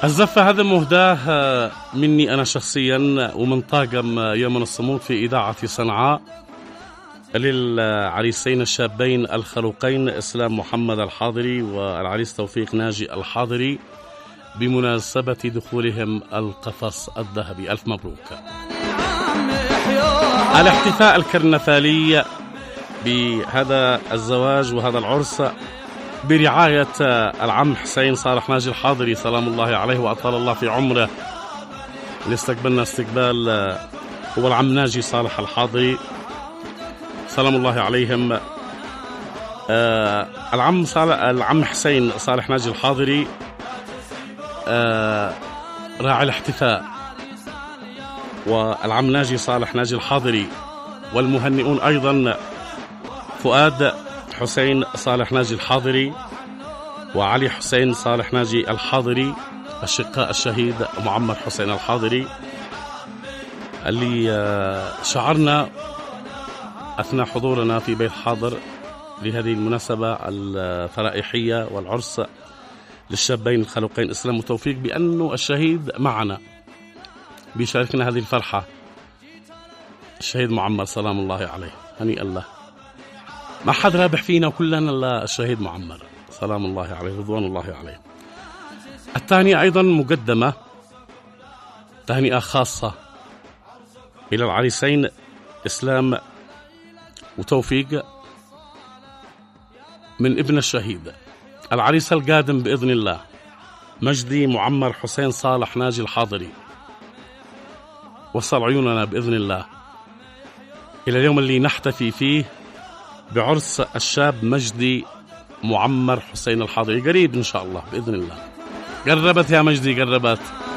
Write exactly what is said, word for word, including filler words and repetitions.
الزفة هذا مهداه مني أنا شخصيا ومن طاقم يوم الصمود في إذاعة صنعاء للعريسين الشابين الخلوقين إسلام محمد الحاضري والعريس توفيق ناجي الحاضري بمناسبة دخولهم القفص الذهبي. ألف مبروك. الاحتفاء الكرنفالي بهذا الزواج وهذا العرس برعاية العم حسين صالح ناجي الحاضري سلام الله عليه وأطال الله في عمره، اللي استقبلنا استقبال هو العم ناجي صالح الحاضري سلام الله عليهم. آه العم صالح العم حسين صالح ناجي الحاضري آه راعي الاحتفاء، والعم ناجي صالح ناجي الحاضري والمهنئون أيضا فؤاد حسين صالح ناجي الحاضري وعلي حسين صالح ناجي الحاضري أشقاء الشهيد معمر حسين الحاضري، اللي شعرنا أثناء حضورنا في بيت حاضر لهذه المناسبة الفرائحية والعرس للشابين الخلوقين إسلام وتوفيق بأنه الشهيد معنا بيشاركنا هذه الفرحة. الشهيد معمر سلام الله عليه هنيئا له، ما حد رابح فينا وكلنا الا الشهيد معمر سلام الله عليه رضوان الله عليه. التهنئة أيضا مقدمة تهنئة خاصة إلى العريسين إسلام وتوفيق من ابن الشهيد العريس القادم بإذن الله مجدي معمر حسين صالح ناجي الحاضري. وصل عيوننا بإذن الله إلى اليوم اللي نحتفي فيه بعرس الشاب مجدي معمر حسين الحاضري، قريب إن شاء الله بإذن الله. قربت يا مجدي قربت.